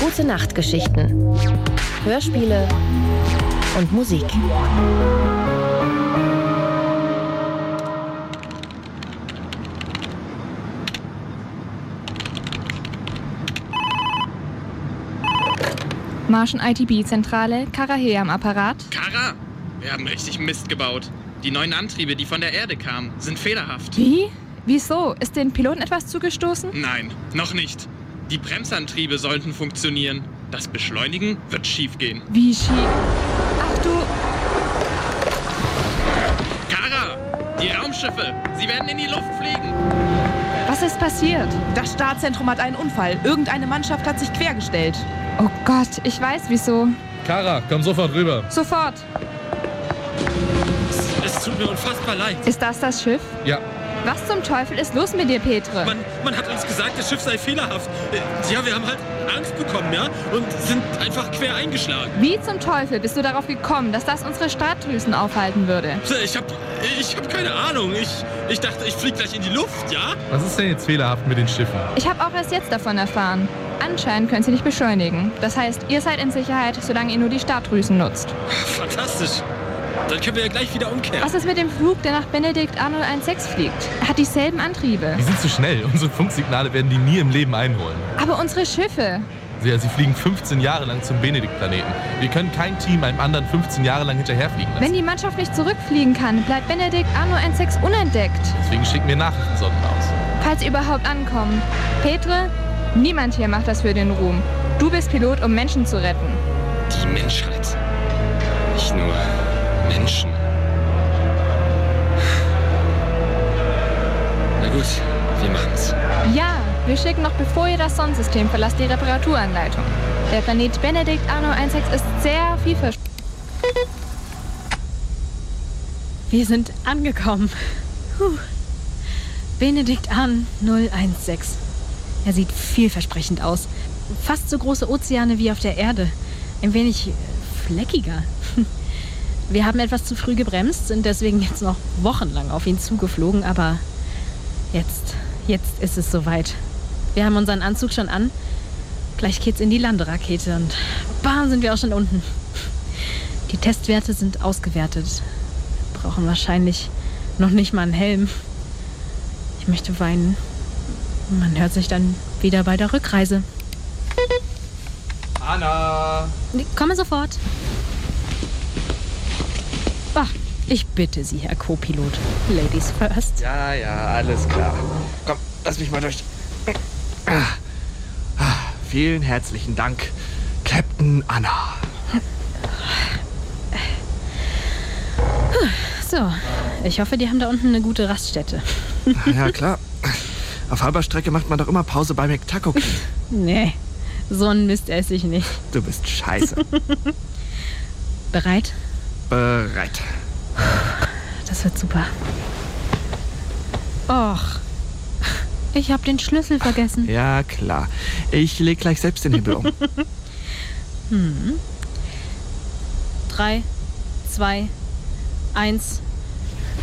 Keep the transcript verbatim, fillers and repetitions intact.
Gute Nachtgeschichten, Hörspiele und Musik. Martian I T B-Zentrale, Kara hier am Apparat. Kara, wir haben richtig Mist gebaut. Die neuen Antriebe, die von der Erde kamen, sind fehlerhaft. Wie? Wieso? Ist den Piloten etwas zugestoßen? Nein, noch nicht. Die Bremsantriebe sollten funktionieren. Das Beschleunigen wird schiefgehen. Wie schief? Ach du... Kara, die Raumschiffe, sie werden in die Luft fliegen. Was ist passiert? Das Startzentrum hat einen Unfall. Irgendeine Mannschaft hat sich quergestellt. Oh Gott, ich weiß wieso. Kara, komm sofort rüber. Sofort. Es, es tut mir unfassbar leid. Ist das das Schiff? Ja. Was zum Teufel ist los mit dir, Petre? Man, man hat uns gesagt, das Schiff sei fehlerhaft. Ja, wir haben halt Angst bekommen, ja? Und sind einfach quer eingeschlagen. Wie zum Teufel bist du darauf gekommen, dass das unsere Startdrüsen aufhalten würde? Ich hab, ich hab keine Ahnung. Ich, ich dachte, ich flieg gleich in die Luft, ja? Was ist denn jetzt fehlerhaft mit den Schiffen? Ich habe auch erst jetzt davon erfahren. Anscheinend können sie nicht beschleunigen. Das heißt, ihr seid in Sicherheit, solange ihr nur die Startdrüsen nutzt. Fantastisch. Dann können wir ja gleich wieder umkehren. Was ist mit dem Flug, der nach Benedikt A null eins sechs fliegt? Er hat dieselben Antriebe. Die sind zu schnell. Unsere Funksignale werden die nie im Leben einholen. Aber unsere Schiffe... Ja, sie fliegen fünfzehn Jahre lang zum Benedikt-Planeten. Wir können kein Team einem anderen fünfzehn Jahre lang hinterherfliegen lassen. Wenn die Mannschaft nicht zurückfliegen kann, bleibt Benedikt A null eins sechs unentdeckt. Deswegen schicken wir Nachrichtensonden aus. Falls sie überhaupt ankommen. Petre, niemand hier macht das für den Ruhm. Du bist Pilot, um Menschen zu retten. Die Menschheit. Nicht nur Menschen. Na gut, wir machen's. Ja, wir schicken noch bevor ihr das Sonnensystem verlasst die Reparaturanleitung. Der Planet Benedikt A null eins sechs ist sehr vielversprechend. Wir sind angekommen. Puh. Benedikt A null eins sechs. Er sieht vielversprechend aus. Fast so große Ozeane wie auf der Erde. Ein wenig fleckiger. Wir haben etwas zu früh gebremst, sind deswegen jetzt noch wochenlang auf ihn zugeflogen, aber jetzt, jetzt ist es soweit. Wir haben unseren Anzug schon an. Gleich geht's in die Landerakete und bam, sind wir auch schon unten. Die Testwerte sind ausgewertet. Wir brauchen wahrscheinlich noch nicht mal einen Helm. Ich möchte weinen. Man hört sich dann wieder bei der Rückreise. Anna! Komme sofort. Ach, ich bitte Sie, Herr Co-Pilot. Ladies first. Ja, ja, alles klar. Komm, lass mich mal durch. Ah, ah, vielen herzlichen Dank, Captain Anna. So, ich hoffe, die haben da unten eine gute Raststätte. Ja, klar. Auf halber Strecke macht man doch immer Pause bei McTaco. Nee, so ein Mist esse ich nicht. Du bist scheiße. Bereit? Bereit. Das wird super. Och, ich habe den Schlüssel vergessen. Ja, klar. Ich leg gleich selbst den Hebel um. Hm. Drei, zwei, eins,